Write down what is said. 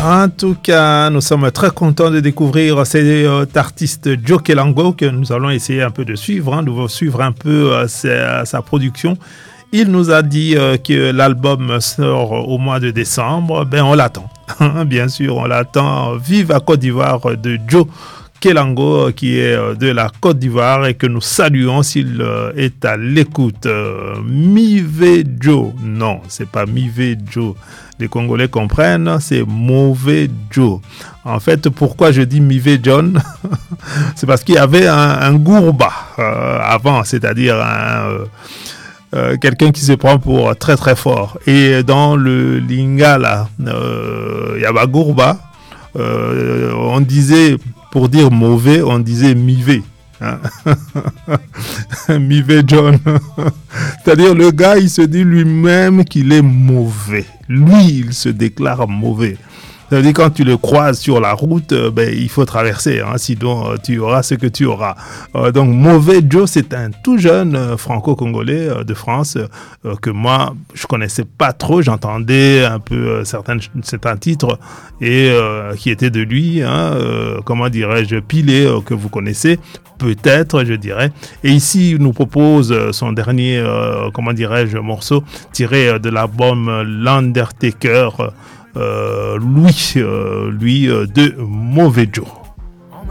En tout cas, nous sommes très contents de découvrir cet artiste Joe Kelango que nous allons essayer un peu de suivre. Nous allons suivre un peu sa production. Il nous a dit que l'album sort au mois de décembre. Ben, on l'attend. Bien sûr, on l'attend. Vive à Côte d'Ivoire de Joe Kelango qui est de la Côte d'Ivoire et que nous saluons s'il est à l'écoute. Mive Joe. Non, c'est pas Mive Joe. Les Congolais comprennent, c'est Mauvais Joe. En fait, pourquoi je dis Mive John? C'est parce qu'il y avait un gourba avant, c'est-à-dire quelqu'un qui se prend pour très très fort. Et dans le Lingala, Yabagourba, on disait, pour dire mauvais, on disait Mive. Hein? Mive John. C'est-à-dire le gars, il se dit lui-même qu'il est mauvais. Lui, il se déclare mauvais. C'est-à-dire quand tu le croises sur la route, il faut traverser, hein, sinon tu auras ce que tu auras. Donc Mauvais Joe, c'est un tout jeune franco-congolais de France que moi, je connaissais pas trop. J'entendais un peu certains titres et qui étaient de lui, hein, comment dirais-je, Pilé, que vous connaissez peut-être, je dirais. Et ici, il nous propose son dernier, morceau tiré de l'album L'Undertaker. Lui de Mauvais Joe.